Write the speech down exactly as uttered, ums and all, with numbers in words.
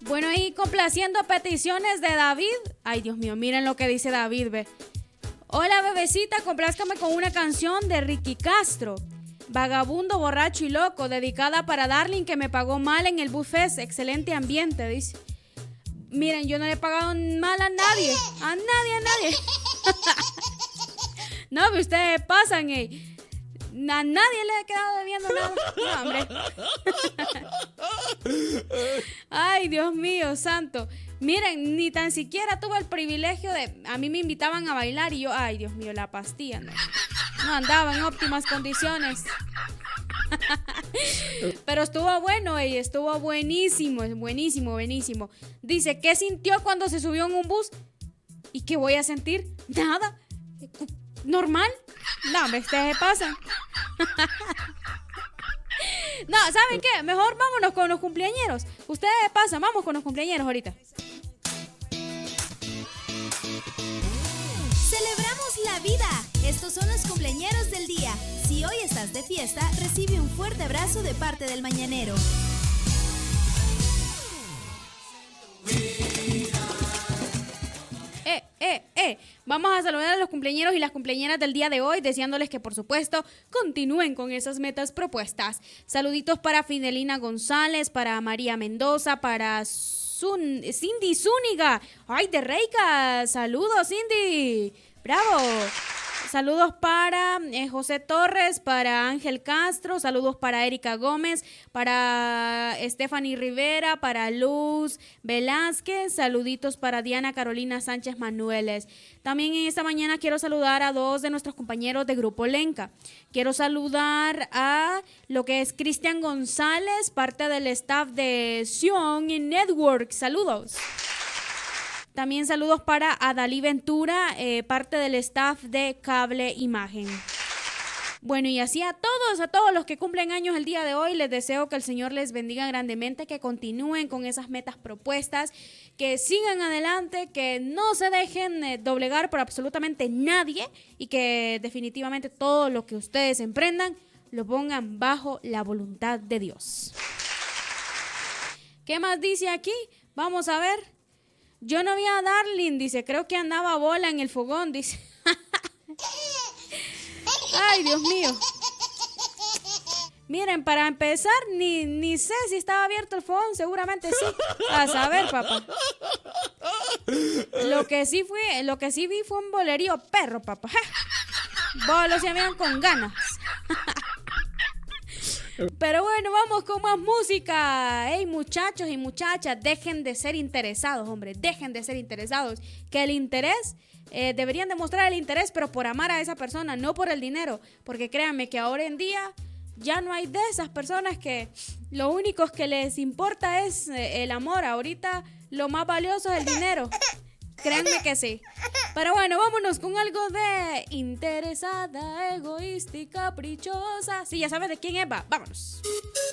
Bueno, y complaciendo peticiones de David. Ay, Dios mío, miren lo que dice David, ve. Hola, bebecita, complázcame con una canción de Ricky Castro. Vagabundo, borracho y loco, dedicada para Darling, que me pagó mal en el buffet. Excelente ambiente, dice. Miren, yo no le he pagado mal a nadie. A nadie, a nadie. No, pero ustedes pasan, eh. A nadie le he quedado debiendo nada. No, hombre. Ay, Dios mío, santo. Miren, ni tan siquiera tuve el privilegio de... A mí me invitaban a bailar y yo... Ay, Dios mío, la pastilla, no. No andaba en óptimas condiciones. Pero estuvo bueno, ey, estuvo buenísimo, buenísimo, buenísimo. Dice, ¿qué sintió cuando se subió en un bus? ¿Y qué voy a sentir? Nada. ¿Normal? No, me ustedes pasan. No, ¿saben qué? Mejor vámonos con los cumpleañeros. Ustedes pasan, vamos con los cumpleañeros ahorita. Celebramos la vida. Estos son los cumpleañeros del día. Si hoy estás de fiesta, recibe un fuerte abrazo de parte del mañanero. Eh, eh, eh. Vamos a saludar a los cumpleañeros y las cumpleañeras del día de hoy, deseándoles que, por supuesto, continúen con esas metas propuestas. Saluditos para Fidelina González, para María Mendoza, para Sun- Cindy Zúñiga. ¡Ay, de Reica! ¡Saludos, Cindy! ¡Bravo! Saludos para eh, José Torres, para Ángel Castro, saludos para Erika Gómez, para Stephanie Rivera, para Luz Velázquez, saluditos para Diana Carolina Sánchez Manueles. También en esta mañana quiero saludar a dos de nuestros compañeros de Grupo Lenca. Quiero saludar a lo que es Cristian González, parte del staff de Sion Network. Saludos. También saludos para Adalí Ventura, eh, parte del staff de Cable Imagen. Bueno, y así a todos, a todos los que cumplen años el día de hoy, les deseo que el Señor les bendiga grandemente, que continúen con esas metas propuestas, que sigan adelante, que no se dejen eh, doblegar por absolutamente nadie y que definitivamente todo lo que ustedes emprendan lo pongan bajo la voluntad de Dios. ¿Qué más dice aquí? Vamos a ver. Yo no vi a Darling, dice, creo que andaba bola en el fogón, dice. Ay, Dios mío. Miren, para empezar, ni, ni sé si estaba abierto el fogón, seguramente sí. A saber, papá. Lo que sí fue, lo que sí vi fue un bolerío perro, papá. Bolos se vean con ganas. Pero bueno, vamos con más música. Hey, muchachos y muchachas, dejen de ser interesados, hombre, dejen de ser interesados. Que el interés, eh, deberían demostrar el interés, pero por amar a esa persona, no por el dinero. Porque créanme que ahora en día ya no hay de esas personas que lo único que les importa es eh, el amor. Ahorita lo más valioso es el dinero. Créanme que sí. Pero bueno, vámonos con algo de interesada, egoísta y caprichosa. Sí, ya sabes de quién es, va, vámonos.